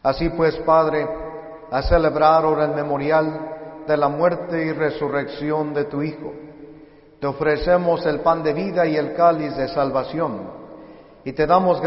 Así pues, Padre, a celebrar ahora el memorial de la muerte y resurrección de tu Hijo, te ofrecemos el pan de vida y el cáliz de salvación, y te damos